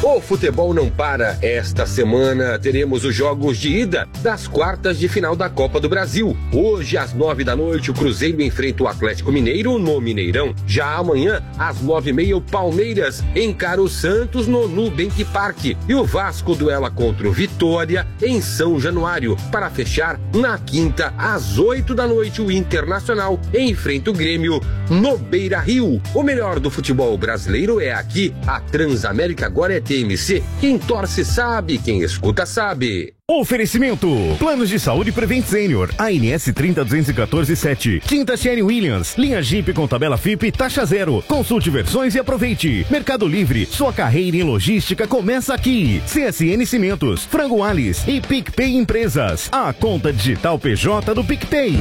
O futebol não para. Esta semana teremos os jogos de ida das quartas de final da Copa do Brasil. Hoje, às 9h, o Cruzeiro enfrenta o Atlético Mineiro no Mineirão. Já amanhã, às 9h30, o Palmeiras encara o Santos no Nubank Park. E o Vasco duela contra o Vitória em São Januário. Para fechar, na quinta, às 8h, o Internacional enfrenta o Grêmio no Beira-Rio. O melhor do futebol brasileiro é aqui. A Transamérica agora é TMC. Quem torce sabe, quem escuta sabe. Oferecimento: Planos de Saúde Prevent Senior, ANS 302147, Tinta Sherry Williams, linha Jeep com tabela FIP, taxa zero. Consulte versões e aproveite. Mercado Livre, sua carreira em logística começa aqui. CSN Cimentos, Frango Alice e PicPay Empresas, a conta digital PJ do PicPay.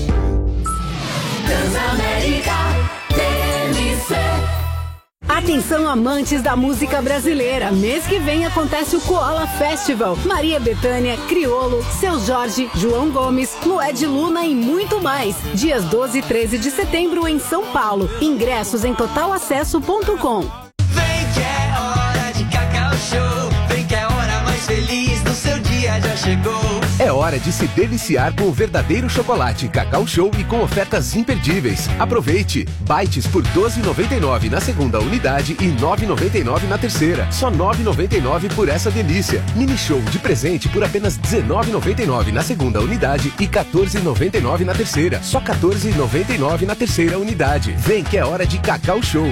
Transamérica TMC. Atenção, amantes da música brasileira. Mês que vem acontece o Koala Festival. Maria Bethânia, Criolo, Seu Jorge, João Gomes, Lued Luna e muito mais. Dias 12 e 13 de setembro em São Paulo. Ingressos em totalacesso.com. Vem que é hora de Cacau Show. Vem que é a hora mais feliz do seu dia já chegou. É hora de se deliciar com o verdadeiro chocolate Cacau Show e com ofertas imperdíveis. Aproveite! Bites por R$ 12,99 na segunda unidade e R$ 9,99 na terceira. Só R$ 9,99 por essa delícia. Mini Show de presente por apenas R$ 19,99 na segunda unidade e R$ 14,99 na terceira. Só R$ 14,99 na terceira unidade. Vem que é hora de Cacau Show.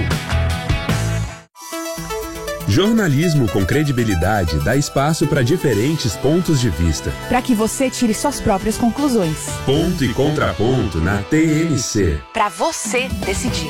Jornalismo com credibilidade dá espaço para diferentes pontos de vista. Para que você tire suas próprias conclusões. Ponto e contraponto na TMC. Para você decidir.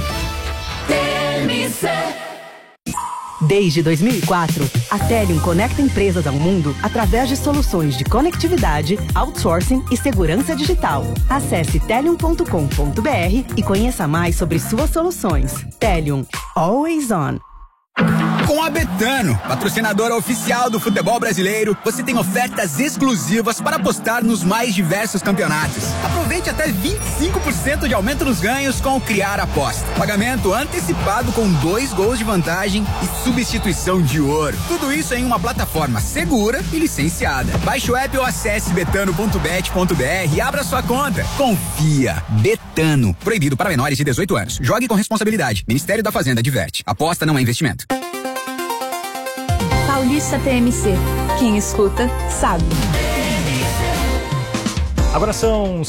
TMC. Desde 2004, a Telium conecta empresas ao mundo através de soluções de conectividade, outsourcing e segurança digital. Acesse telium.com.br e conheça mais sobre suas soluções. Telium. Always on. Com a Betano, patrocinadora oficial do futebol brasileiro, você tem ofertas exclusivas para apostar nos mais diversos campeonatos. Aproveite até 25% de aumento nos ganhos com o Criar Aposta. Pagamento antecipado com 2 gols de vantagem e substituição de ouro. Tudo isso em uma plataforma segura e licenciada. Baixe o app ou acesse betano.bet.br e abra sua conta. Confia. Betano. Proibido para menores de 18 anos. Jogue com responsabilidade. Ministério da Fazenda adverte. Aposta não é investimento. Paulista TMC. Quem escuta, sabe. Agora são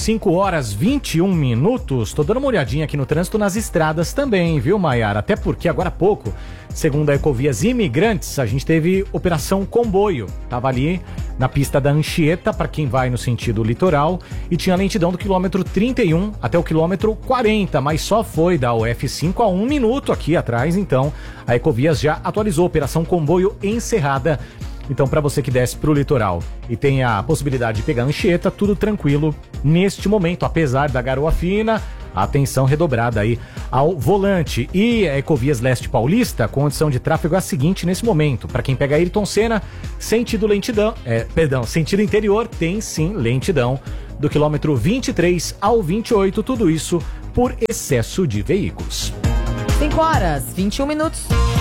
5h21. Tô dando uma olhadinha aqui no trânsito nas estradas também, viu, Maiara? Até porque agora há pouco, segundo a Ecovias Imigrantes, a gente teve Operação Comboio. Tava ali na pista da Anchieta, para quem vai no sentido litoral, e tinha lentidão do quilômetro 31 até o quilômetro 40, mas só foi da UF5 a 1 minuto aqui atrás, então a Ecovias já atualizou. Operação Comboio encerrada. Então, para você que desce para o litoral e tem a possibilidade de pegar Anchieta, tudo tranquilo neste momento, apesar da garoa fina, atenção redobrada aí ao volante. E a Ecovias Leste Paulista, condição de tráfego é a seguinte nesse momento. Para quem pega Ayrton Senna, sentido interior, tem sim lentidão do quilômetro 23 ao 28, tudo isso por excesso de veículos. 5h21.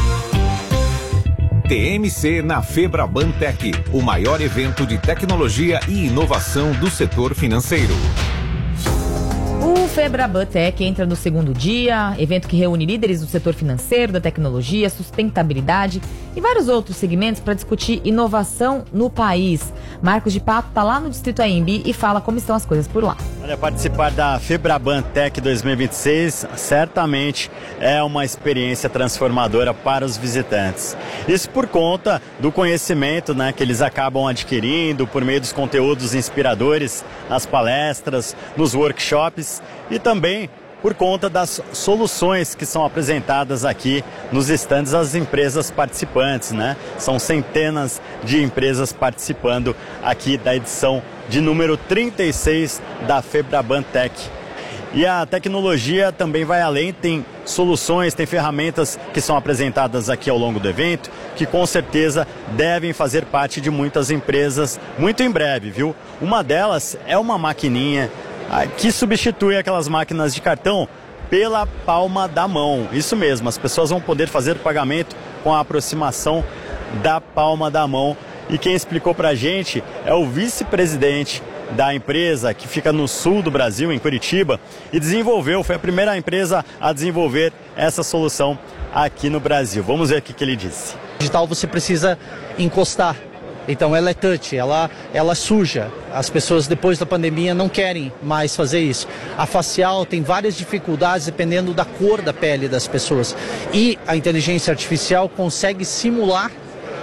TMC na Febraban Tech, o maior evento de tecnologia e inovação do setor financeiro. O Febraban Tech entra no segundo dia, evento que reúne líderes do setor financeiro, da tecnologia, sustentabilidade e vários outros segmentos para discutir inovação no país. Marcos de Pato está lá no Distrito AMB e fala como estão as coisas por lá. Olha, participar da Febraban Tech 2026 certamente é uma experiência transformadora para os visitantes. Isso por conta do conhecimento, né, que eles acabam adquirindo por meio dos conteúdos inspiradores nas palestras, nos workshops e também por conta das soluções que são apresentadas aqui nos estandes das empresas participantes, né? São centenas de empresas participando aqui da edição de número 36 da Febraban Tech. E a tecnologia também vai além, tem soluções, tem ferramentas que são apresentadas aqui ao longo do evento, que com certeza devem fazer parte de muitas empresas muito em breve, viu? Uma delas é uma maquininha que substitui aquelas máquinas de cartão pela palma da mão. Isso mesmo, as pessoas vão poder fazer pagamento com a aproximação da palma da mão. E quem explicou pra gente é o vice-presidente da empresa, que fica no sul do Brasil, em Curitiba, e foi a primeira empresa a desenvolver essa solução aqui no Brasil. Vamos ver o que ele disse. Digital você precisa encostar, então ela é touch, ela suja. As pessoas depois da pandemia não querem mais fazer isso. A facial tem várias dificuldades dependendo da cor da pele das pessoas, e a inteligência artificial consegue simular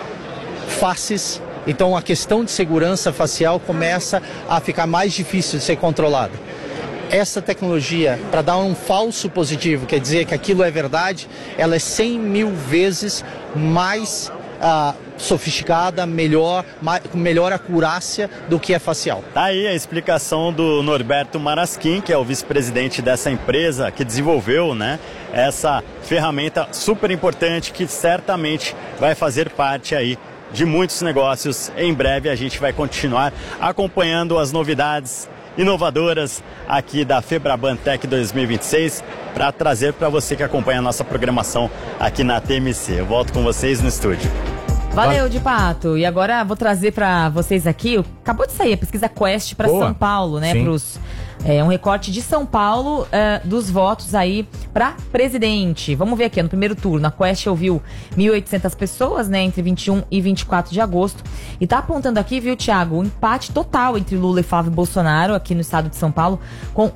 faces. Então a questão de segurança facial começa a ficar mais difícil de ser controlada. Essa tecnologia, para dar um falso positivo, quer dizer que aquilo é verdade, ela é 100 mil vezes mais sofisticada, com melhor acurácia do que a facial. Tá aí a explicação do Norberto Marasquim, que é o vice-presidente dessa empresa que desenvolveu, né, essa ferramenta super importante que certamente vai fazer parte aí de muitos negócios. Em breve a gente vai continuar acompanhando as novidades inovadoras aqui da Febraban Tech 2026 para trazer para você que acompanha a nossa programação aqui na TMC. Eu volto com vocês no estúdio. Valeu, de Pato. E agora vou trazer para vocês aqui, acabou de sair a pesquisa Quest para São Paulo, né? Um recorte de São Paulo dos votos aí para presidente. Vamos ver aqui, no primeiro turno, a Quest ouviu 1.800 pessoas, né, entre 21 e 24 de agosto. E tá apontando aqui, viu, Thiago, um empate total entre Lula e Flávio Bolsonaro aqui no estado de São Paulo, com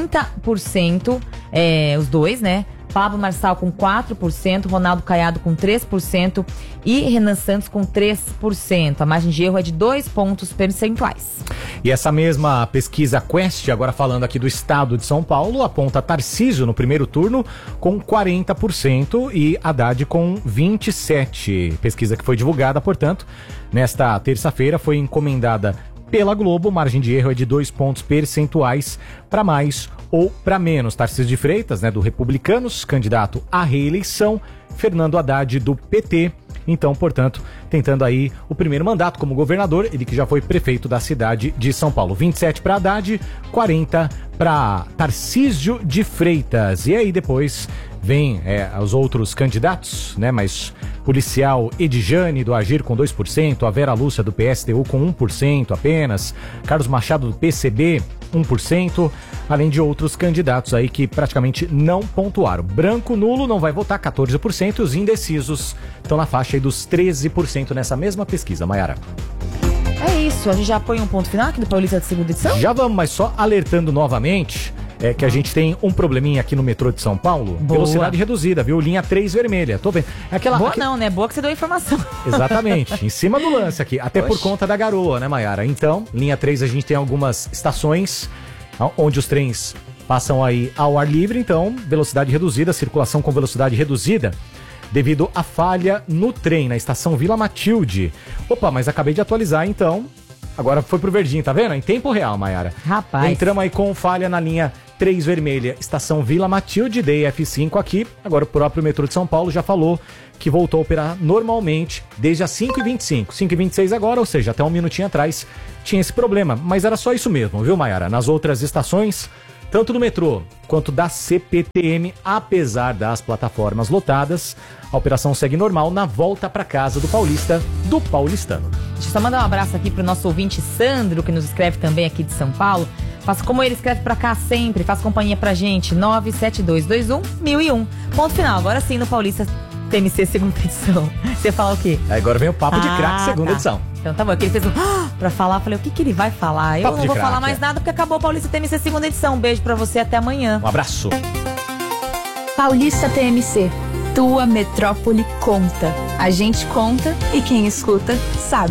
30%, os dois, né? Pablo Marçal com 4%, Ronaldo Caiado com 3% e Renan Santos com 3%. A margem de erro é de 2 pontos percentuais. E essa mesma pesquisa Quest, agora falando aqui do estado de São Paulo, aponta Tarcísio no primeiro turno com 40% e Haddad com 27%. Pesquisa que foi divulgada, portanto, nesta terça-feira, foi encomendada pela Globo. Margem de erro é de 2 pontos percentuais para mais ou para menos. Tarcísio de Freitas, né, do Republicanos, candidato à reeleição. Fernando Haddad, do PT. Então, portanto, tentando aí o primeiro mandato como governador, ele que já foi prefeito da cidade de São Paulo. 27 para Haddad, 40 para Tarcísio de Freitas. E aí depois vem os outros candidatos, né? Mas policial Edjane do Agir com 2%, a Vera Lúcia do PSTU com 1% apenas, Carlos Machado do PCB 1%, além de outros candidatos aí que praticamente não pontuaram. Branco nulo não vai votar, 14%, e os indecisos estão na faixa aí dos 13% nessa mesma pesquisa, Mayara. É isso, a gente já põe um ponto final aqui do Paulista de segunda edição? Já vamos, mas só alertando novamente que a gente tem um probleminha aqui no metrô de São Paulo. Boa. Velocidade reduzida, viu? Linha 3 vermelha. Tô vendo. Boa não, né? Boa que você deu a informação. Exatamente. Em cima do lance aqui. Até por conta da garoa, né, Mayara? Então, linha 3 a gente tem algumas estações onde os trens passam aí ao ar livre. Então, velocidade reduzida, circulação com velocidade reduzida devido à falha no trem, na estação Vila Matilde. Opa, mas acabei de atualizar, então. Agora foi pro verdinho, tá vendo? Em tempo real, Mayara. Rapaz. Entramos aí com falha na linha 3 vermelha, estação Vila Matilde, DF5 aqui. Agora o próprio metrô de São Paulo já falou que voltou a operar normalmente desde as 5h25. 5h26 agora, ou seja, até um minutinho atrás tinha esse problema. Mas era só isso mesmo, viu, Mayara? Nas outras estações, tanto do metrô quanto da CPTM, apesar das plataformas lotadas, a operação segue normal na volta para casa do paulista, do paulistano. Deixa eu só mandar um abraço aqui pro nosso ouvinte Sandro, que nos escreve também aqui de São Paulo. Faça como ele, escreve pra cá sempre, faz companhia pra gente, 97221-1001. Ponto final, agora sim no Paulista TMC segunda edição. Você fala o quê? Agora vem o Papo de Craque segunda edição. Então tá bom, aqui ele fez pra falar, falei, o que ele vai falar? Eu não vou falar mais nada porque acabou o Paulista TMC segunda edição. Um beijo pra você, até amanhã. Um abraço. Paulista TMC, tua metrópole conta. A gente conta e quem escuta sabe.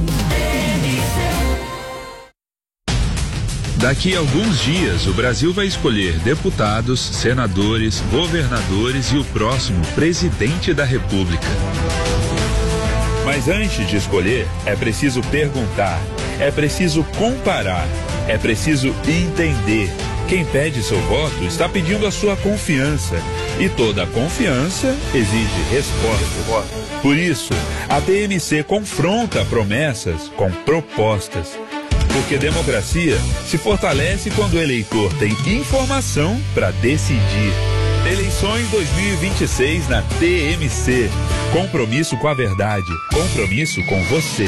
Daqui a alguns dias, o Brasil vai escolher deputados, senadores, governadores e o próximo presidente da República. Mas antes de escolher, é preciso perguntar, é preciso comparar, é preciso entender. Quem pede seu voto está pedindo a sua confiança. E toda confiança exige resposta. Por isso, a TMC confronta promessas com propostas. Porque democracia se fortalece quando o eleitor tem informação para decidir. Eleições 2026 na TMC. Compromisso com a verdade. Compromisso com você.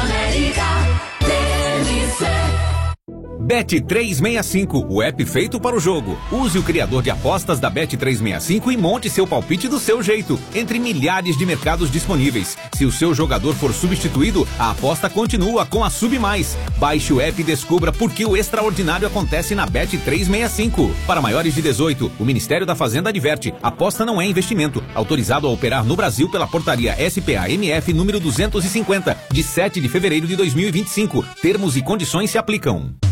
Bet365, o app feito para o jogo. Use o criador de apostas da Bet365 e monte seu palpite do seu jeito, entre milhares de mercados disponíveis. Se o seu jogador for substituído, a aposta continua com a Sub Mais. Baixe o app e descubra por que o extraordinário acontece na Bet365. Para maiores de 18, o Ministério da Fazenda adverte: aposta não é investimento. Autorizado a operar no Brasil pela portaria SPA-MF número 250, de 7 de fevereiro de 2025. Termos e condições se aplicam.